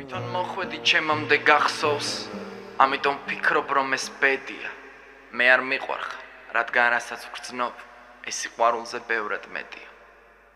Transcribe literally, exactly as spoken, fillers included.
თვითონ მოხვედი ჩემამდე გახსოვს, ამიტომ ფიქრობ რომ ეს ბედია. მე არ მიყვარხარ, რადგან რასაც ვგრძნობ, ეს სიყვარულზე ბევრად მეტია.